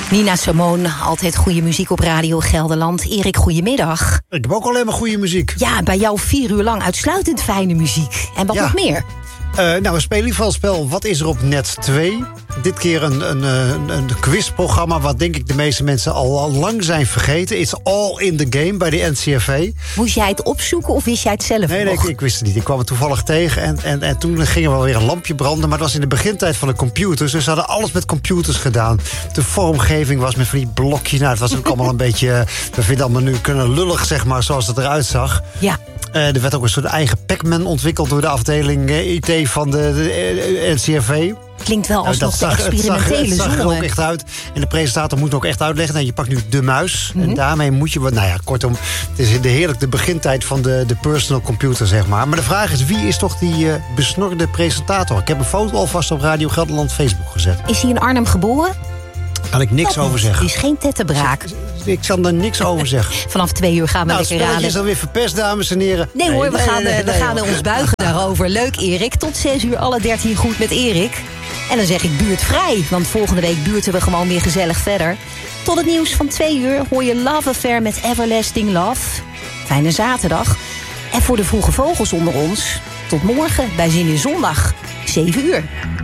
Nina Simone, altijd goede muziek op Radio Gelderland. Erik, goedemiddag. Ik heb ook alleen maar goede muziek. Ja, bij jou 4 uur lang uitsluitend fijne muziek. En wat nog meer? We spelen in ieder geval het spel Wat is er op Net 2? Dit keer een quizprogramma wat denk ik de meeste mensen al lang zijn vergeten. It's all in the game bij de NCRV. Moest jij het opzoeken of wist jij het zelf Nee, nog? ik wist het niet. Ik kwam het toevallig tegen en toen ging er wel weer een lampje branden. Maar het was in de begintijd van de computers. Dus ze hadden alles met computers gedaan. De vormgeving was met van die blokjes. Nou, het was ook allemaal een beetje... We vinden allemaal nu kunnen lullig, zeg maar, zoals het eruit zag. Ja. Er werd ook een soort eigen Pac-Man ontwikkeld door de afdeling IT van de NCRV. Klinkt wel als nog de experimentele Het zag er zone. ook echt uit. En de presentator moet ook echt uitleggen. Nou, je pakt nu de muis. En daarmee moet je... kortom, het is de begintijd van de personal computer, zeg maar. Maar de vraag is, wie is toch die besnorde presentator? Ik heb een foto alvast op Radio Gelderland Facebook gezet. Is hij in Arnhem geboren? Kan ik niks over zeggen. Die is geen tettenbraak. Ik zal er niks over zeggen. Vanaf 2 uur gaan we Nou, het lekker spelletje raden. is alweer verpest, dames en heren. Nee hoor, we gaan ons buigen daarover. Leuk, Erik. Tot 6 uur alle 13 goed met Erik. En dan zeg ik buurtvrij, want volgende week buurten we gewoon weer gezellig verder. Tot het nieuws van 2 uur hoor je Love Affair met Everlasting Love. Fijne zaterdag. En voor de vroege vogels onder ons, tot morgen bij Zin in Zondag, 7 uur.